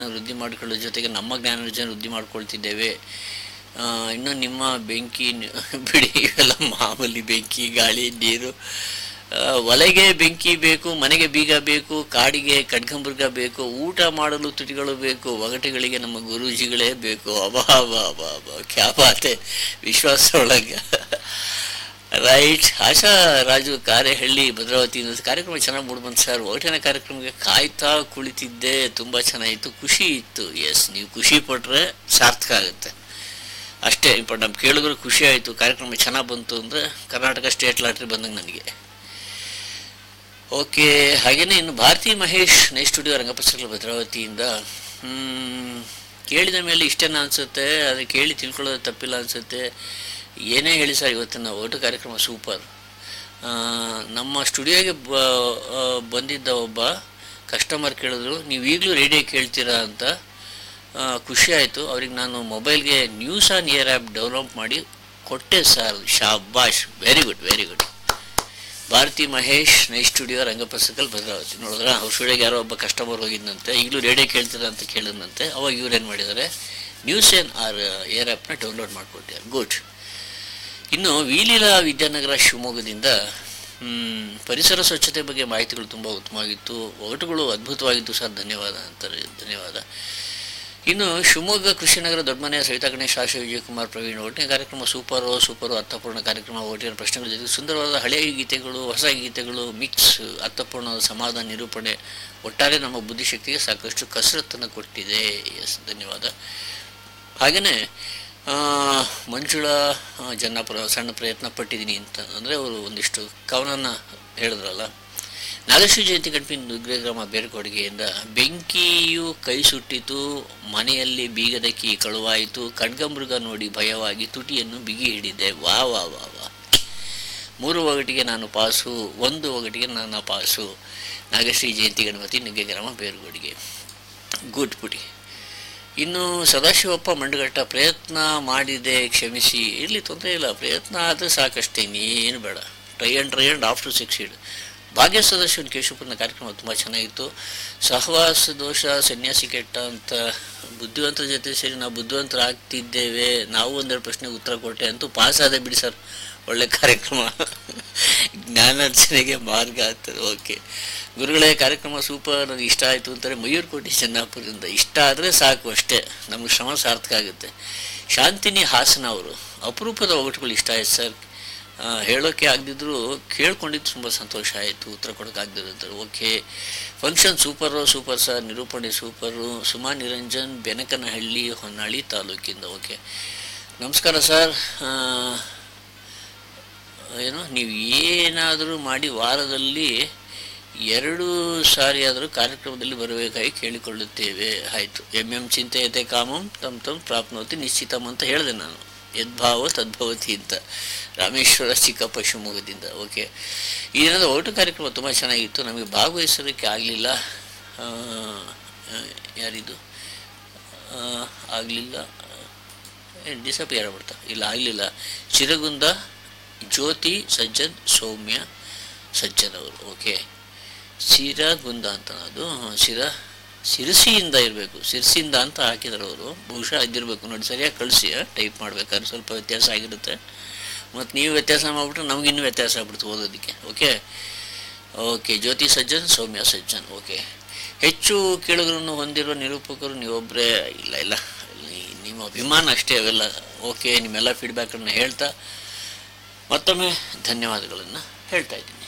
ವೃದ್ಧಿ ಮಾಡಿಕೊಳ್ಳೋ ಜೊತೆಗೆ ನಮ್ಮ ಜ್ಞಾನಾರ್ಜನೆ ವೃದ್ಧಿ ಮಾಡ್ಕೊಳ್ತಿದ್ದೇವೆ. ಇನ್ನು ನಿಮ್ಮ ಬೆಂಕಿ ಬಿಡಿ, ಇವೆಲ್ಲ ಮಾಮೂಲಿ. ಬೆಂಕಿ, ಗಾಳಿ, ನೀರು, ಒಲೆಗೆ ಬೆಂಕಿ ಬೇಕು, ಮನೆಗೆ ಬೀಗ ಬೇಕು, ಕಾಡಿಗೆ ಖಡ್ಗಮೃಗ ಬೇಕು, ಊಟ ಮಾಡಲು ತುಟಿಗಳು ಬೇಕು, ಒಗಟುಗಳಿಗೆ ನಮ್ಮ ಗುರೂಜಿಗಳೇ ಬೇಕು. ಅಬಾ ಅಬಾ ಅಬಾ ಅಬಾ, ಕ್ಯಾ ಬಾತೆ, ವಿಶ್ವಾಸ ಒಳಗೆ. ರೈಟ್. ಆಶಾ ರಾಜು ಕಾರೆಹಳ್ಳಿ ಭದ್ರಾವತಿಯಿಂದ ಕಾರ್ಯಕ್ರಮ ಚೆನ್ನಾಗಿ ಮೂಡ್ಬಂತು ಸರ್. ಒಗಟಿನ ಕಾರ್ಯಕ್ರಮಕ್ಕೆ ಕಾಯ್ತಾ ಕುಳಿತಿದ್ದೆ, ತುಂಬ ಚೆನ್ನಾಗಿತ್ತು, ಖುಷಿ ಇತ್ತು. ಎಸ್, ನೀವು ಖುಷಿ ಪಟ್ಟರೆ ಸಾರ್ಥಕ ಆಗುತ್ತೆ, ಅಷ್ಟೇ ಇಂಪಾರ್ಟೆಂಟ್. ನಮ್ಮ ಕೇಳಿದ್ರು ಖುಷಿ ಆಯಿತು, ಕಾರ್ಯಕ್ರಮ ಚೆನ್ನಾಗಿ ಬಂತು ಅಂದರೆ ಕರ್ನಾಟಕ ಸ್ಟೇಟ್ ಲಾಟ್ರಿ ಬಂದಂಗೆ ನನಗೆ. ಓಕೆ. ಹಾಗೆಯೇ ಇನ್ನು ಭಾರತಿ ಮಹೇಶ್ ನೈ ಸ್ಟುಡಿಯೋ ರಂಗಪ್ರಸಕ್ಲ ಭದ್ರಾವತಿಯಿಂದ ಕೇಳಿದ ಮೇಲೆ ಇಷ್ಟೇನ ಅನಿಸುತ್ತೆ, ಅದು ಕೇಳಿ ತಿಳ್ಕೊಳ್ಳೋದು ತಪ್ಪಿಲ್ಲ ಅನಿಸುತ್ತೆ. ಏನೇ ಹೇಳಿ ಸರ್, ಇವತ್ತಿನ ಒಟ್ಟು ಕಾರ್ಯಕ್ರಮ ಸೂಪರ್. ನಮ್ಮ ಸ್ಟುಡಿಯೋಗೆ ಬಂದಿದ್ದ ಒಬ್ಬ ಕಸ್ಟಮರ್ ಕೇಳಿದ್ರು, ನೀವು ಈಗಲೂ ರೇಡಿಯೋ ಕೇಳ್ತೀರಾ ಅಂತ. ಖುಷಿ ಆಯಿತು. ಅವ್ರಿಗೆ ನಾನು ಮೊಬೈಲ್ಗೆ news on air app download ಮಾಡಿ ಕೊಟ್ಟೆ sir. ಶಾಬಾಷ್, very good very good. Bharati Mahesh ನೈ ಸ್ಟುಡಿಯೋ ರಂಗಪ್ರಸಕಲ್ ಭದ್ರಾವತಿ. ನೋಡಿದ್ರ, ಅವ್ರ ಸ್ಟುಡಿಯೋಗೆ ಯಾರೋ ಒಬ್ಬ ಕಸ್ಟಮರ್ ಹೋಗಿದ್ದಂತೆ, ಈಗಲೂ ರೇಡಿಯೋ ಕೇಳ್ತೀರಾ ಅಂತ ಕೇಳಿದಂತೆ. ಅವಾಗ ಇವ್ರೇನು ಮಾಡಿದ್ದಾರೆ, ನ್ಯೂಸ್ ಏನ್ ಏರ್ ಆ್ಯಪ್ನ ಡೌನ್ಲೋಡ್ ಮಾಡಿಕೊಟ್ಟಿದ್ದಾರೆ. ಗುಡ್. ಇನ್ನು ವಿಲೀಲಾ ವಿದ್ಯಾನಗರ ಶಿವಮೊಗ್ಗದಿಂದ ಪರಿಸರ ಸ್ವಚ್ಛತೆ ಬಗ್ಗೆ ಮಾಹಿತಿಗಳು ತುಂಬ ಉತ್ತಮವಾಗಿತ್ತು, ಒಗಟುಗಳು ಅದ್ಭುತವಾಗಿತ್ತು ಸರ್, ಧನ್ಯವಾದ ಅಂತಾರೆ. ಧನ್ಯವಾದ. ಇನ್ನು ಶಿವಮೊಗ್ಗ ಕೃಷಿನಗರ ದೊಡ್ಡಮನೆಯ ಸವಿತಾ ಗಣೇಶ್, ಆಶಾ ವಿಜಯಕುಮಾರ್, ಪ್ರವೀಣ್. ಒಟ್ಟಿನ ಕಾರ್ಯಕ್ರಮ ಸೂಪರು ಅರ್ಥಪೂರ್ಣ ಕಾರ್ಯಕ್ರಮ. ಒಟ್ಟಿನ ಪ್ರಶ್ನೆಗಳ ಜೊತೆಗೆ ಸುಂದರವಾದ ಹಳೆಯ ಗೀತೆಗಳು, ಹೊಸ ಗೀತೆಗಳು ಮಿಕ್ಸ್, ಅರ್ಥಪೂರ್ಣವಾದ ಸಮಾಧಾನ ನಿರೂಪಣೆ, ಒಟ್ಟಾರೆ ನಮ್ಮ ಬುದ್ಧಿಶಕ್ತಿಗೆ ಸಾಕಷ್ಟು ಕಸರತ್ತನ್ನು ಕೊಟ್ಟಿದೆ. ಎಸ್, ಧನ್ಯವಾದ. ಹಾಗೆಯೇ ಮಂಜುಳಾ ಜನ್ನಾಪುರ, ಸಣ್ಣ ಪ್ರಯತ್ನ ಪಟ್ಟಿದ್ದೀನಿ ಅಂತ ಅಂದರೆ ಅವರು ಒಂದಿಷ್ಟು ಕವನನ ಹೇಳಿದ್ರಲ್ಲ. ನಾಗಶ್ರೀ ಜಯಂತಿ ಗಣಪಿನ ನುಗ್ಗೇಗ್ರಾಮ ಬೇರ್ಕೊಡುಗೆಯಿಂದ ಬೆಂಕಿಯು ಕೈ ಸುಟ್ಟಿತು, ಮನೆಯಲ್ಲಿ ಬೀಗದ ಕೀ ಕಳುವಾಯಿತು, ಖಡ್ಗಮೃಗ ನೋಡಿ ಭಯವಾಗಿ ತುಟಿಯನ್ನು ಬಿಗಿ ಹಿಡಿದೆ. ವಾ ವಾ ವಾ ವಾ. 3 ಒಗಟಿಗೆ ನಾನು ಪಾಸು, 1 ಒಗಟಿಗೆ ನನ್ನ ಪಾಸು. ನಾಗಶ್ರೀ ಜಯಂತಿ ಗಣಪತಿ ನುಗ್ಗೇಗ್ರಾಮ ಬೇರ್ಕೊಡುಗೆ. ಗುಡ್ ಪುಡಿ. ಇನ್ನು ಸದಾಶಿವಪ್ಪ ಮಂಡಗಟ್ಟ, ಪ್ರಯತ್ನ ಮಾಡಿದೆ ಕ್ಷಮಿಸಿ. ಇಲ್ಲಿ ತೊಂದರೆ ಇಲ್ಲ, ಪ್ರಯತ್ನ ಆದರೆ ಸಾಕಷ್ಟೇ, ಇನ್ನೇನು ಬೇಡ. Try and after succeed. ಭಾಗ್ಯ ಸದಸ್ಯನ ಕೇಶವಪುರನ ಕಾರ್ಯಕ್ರಮ ತುಂಬ ಚೆನ್ನಾಗಿತ್ತು. ಸಹವಾಸ ದೋಷ ಸನ್ಯಾಸಿ ಕೆಟ್ಟ ಅಂತ ಬುದ್ಧಿವಂತರ ಜೊತೆ ಸೇರಿ ನಾವು ಬುದ್ಧಿವಂತರಾಗ್ತಿದ್ದೇವೆ. ನಾವು 1-2 ಪ್ರಶ್ನೆಗೆ ಉತ್ತರ ಕೊಟ್ಟೆ, ಅಂತೂ ಪಾಸ್ ಆದ ಬಿಡಿ ಸರ್. ಒಳ್ಳೆ ಕಾರ್ಯಕ್ರಮ, ಜ್ಞಾನಾರ್ಜನೆಗೆ ಮಾರ್ಗ ಆಗ್ತದೆ. ಓಕೆ ಗುರುಗಳೇ, ಕಾರ್ಯಕ್ರಮ ಸೂಪರ್, ನನಗೆ ಇಷ್ಟ ಆಯಿತು ಅಂತಾರೆ ಮಯೂರ್ಕೋಟಿ ಚೆನ್ನಾಪುರದಿಂದ. ಇಷ್ಟ ಆದರೆ ಸಾಕು, ಅಷ್ಟೇ, ನಮಗೆ ಶ್ರಮ ಸಾರ್ಥಕ ಆಗುತ್ತೆ. ಶಾಂತಿನಿ ಹಾಸನ ಅವರು, ಅಪರೂಪದ ಒಗಟುಗಳು ಇಷ್ಟ ಆಯ್ತು ಸರ್, ಹೇಳೋಕ್ಕೆ ಆಗದಿದ್ರು ಕೇಳ್ಕೊಂಡಿದ್ದು ತುಂಬ ಸಂತೋಷ ಆಯಿತು, ಉತ್ತರ ಕೊಡೋಕ್ಕಾಗದಿದ್ರು. ಓಕೆ. ಫಂಕ್ಷನ್ ಸೂಪರ್ ಸರ್, ನಿರೂಪಣೆ ಸೂಪರು. ಸುಮಾ ನಿರಂಜನ್, ಬೆನಕನಹಳ್ಳಿ, ಹೊನ್ನಾಳಿ ತಾಲೂಕಿಂದ. ಓಕೆ, ನಮಸ್ಕಾರ ಸರ್. ಏನು, ನೀವು ಏನಾದರೂ ಮಾಡಿ ವಾರದಲ್ಲಿ 2 ಸಾರಿ ಆದರೂ ಕಾರ್ಯಕ್ರಮದಲ್ಲಿ ಬರಬೇಕಾಗಿ ಕೇಳಿಕೊಳ್ಳುತ್ತೇವೆ. ಆಯಿತು. ಚಿಂತೆಯತೆ ಕಾಮಂ ತಮ್ ಪ್ರಾಪ್ನೋತಿ ನಿಶ್ಚಿತಮ್ ಅಂತ ಹೇಳಿದೆ ನಾನು. ಯದ್ಭಾವ ತದ್ಭವತಿ ಅಂತ. ರಾಮೇಶ್ವರ ಚಿಕ್ಕಪ್ಪ ಶಿವಮೊಗ್ಗದಿಂದ. ಓಕೆ, ಈ ದಿನದ ಒಗಟು ಕಾರ್ಯಕ್ರಮ ತುಂಬ ಚೆನ್ನಾಗಿತ್ತು. ನಮಗೆ ಭಾಗವಹಿಸೋದಕ್ಕೆ ಆಗಲಿಲ್ಲ. ಯಾರಿದು ಆಗಲಿಲ್ಲ, ಡಿಸಪಿಯರ್ ಆಗ್ಬಿಡ್ತಾ ಇಲ್ಲ, ಆಗಲಿಲ್ಲ. ಚಿರಗುಂದ ಜ್ಯೋತಿ ಸಜ್ಜನ್, ಸೌಮ್ಯ ಸಜ್ಜನ್ ಅವರು. ಓಕೆ, ಚಿರಗುಂದ ಅಂತ ಅದು ಸಿರಸಿಯಿಂದ ಇರಬೇಕು, ಸಿರ್ಸಿಂದ ಅಂತ ಹಾಕಿದ್ರು ಅವರು, ಬಹುಶಃ ಇದ್ದಿರಬೇಕು ನೋಡಿ. ಸರಿಯಾಗಿ ಕಳಿಸಿ, ಟೈಪ್ ಮಾಡ್ಬೇಕಾದ್ರೆ ಸ್ವಲ್ಪ ವ್ಯತ್ಯಾಸ ಆಗಿರುತ್ತೆ. ಮತ್ತು ನೀವು ವ್ಯತ್ಯಾಸ ಮಾಡಿಬಿಟ್ರೆ ನಮಗಿನ್ನೂ ವ್ಯತ್ಯಾಸ ಆಗ್ಬಿಡ್ತು ಓದೋದಕ್ಕೆ. ಓಕೆ, ಜ್ಯೋತಿ ಸಜ್ಜನ್, ಸೌಮ್ಯ ಸಜ್ಜನ್. ಓಕೆ, ಹೆಚ್ಚು ಕೇಳುಗರನ್ನು ಹೊಂದಿರುವ ನಿರೂಪಕರು ನೀವೊಬ್ಬರೇ? ಇಲ್ಲ, ನಿಮ್ಮ ಅಭಿಮಾನ ಅಷ್ಟೇ ಅವೆಲ್ಲ. ಓಕೆ, ನಿಮ್ಮೆಲ್ಲ ಫೀಡ್ಬ್ಯಾಕನ್ನು ಹೇಳ್ತಾ ಮತ್ತೊಮ್ಮೆ ಧನ್ಯವಾದಗಳನ್ನು ಹೇಳ್ತಾ ಇದ್ದೀನಿ.